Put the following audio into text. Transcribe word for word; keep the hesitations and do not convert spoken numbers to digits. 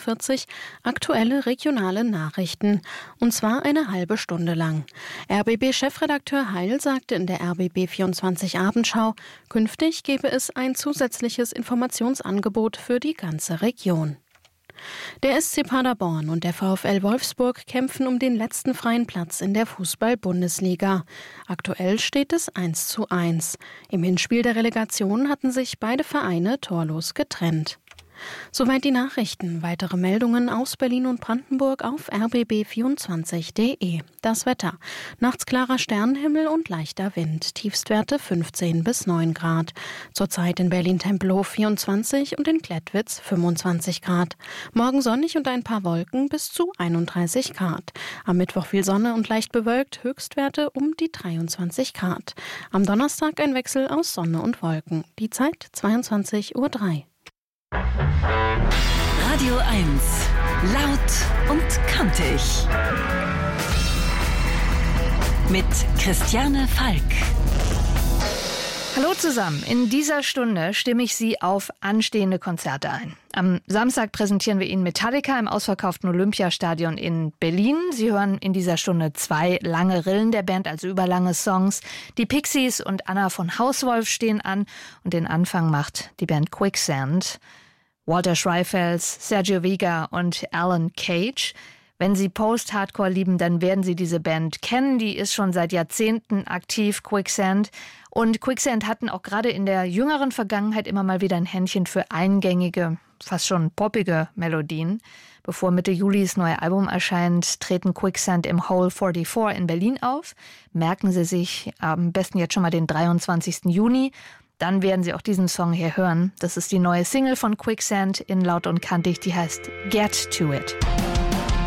fünfundvierzig aktuelle regionale Nachrichten, und zwar eine halbe Stunde lang. R B B-Chefredakteur Heil sagte in der R B B vierundzwanzig Abendschau, künftig gebe es ein zusätzliches Informationsangebot für die ganze Region. Der S C Paderborn und der VfL Wolfsburg kämpfen um den letzten freien Platz in der Fußball-Bundesliga. Aktuell steht es eins zu eins. Im Hinspiel der Relegation hatten sich beide Vereine torlos getrennt. Soweit die Nachrichten. Weitere Meldungen aus Berlin und Brandenburg auf r b b vierundzwanzig punkt d e. Das Wetter. Nachts klarer Sternenhimmel und leichter Wind. Tiefstwerte fünfzehn bis neun Grad. Zurzeit in Berlin-Tempelhof vierundzwanzig und in Klettwitz fünfundzwanzig Grad. Morgen sonnig und ein paar Wolken bis zu einunddreißig Grad. Am Mittwoch viel Sonne und leicht bewölkt. Höchstwerte um die dreiundzwanzig Grad. Am Donnerstag ein Wechsel aus Sonne und Wolken. Die Zeit zweiundzwanzig Uhr drei. Radio eins. Laut und kantig. Mit Christiane Falk. Hallo zusammen. In dieser Stunde stimme ich Sie auf anstehende Konzerte ein. Am Samstag präsentieren wir Ihnen Metallica im ausverkauften Olympiastadion in Berlin. Sie hören in dieser Stunde zwei lange Rillen der Band, also überlange Songs. Die Pixies und Anna von Hauswolf stehen an und den Anfang macht die Band Quicksand. Walter Schreifels, Sergio Vega und Alan Cage. Wenn Sie Post-Hardcore lieben, dann werden Sie diese Band kennen. Die ist schon seit Jahrzehnten aktiv, Quicksand. Und Quicksand hatten auch gerade in der jüngeren Vergangenheit immer mal wieder ein Händchen für eingängige, fast schon poppige Melodien. Bevor Mitte Juli das neue Album erscheint, treten Quicksand im Hole vierundvierzig in Berlin auf. Merken Sie sich am besten jetzt schon mal den dreiundzwanzigsten Juni. Dann werden Sie auch diesen Song hier hören. Das ist die neue Single von Quicksand in Laut und Kantig, die heißt Get to It.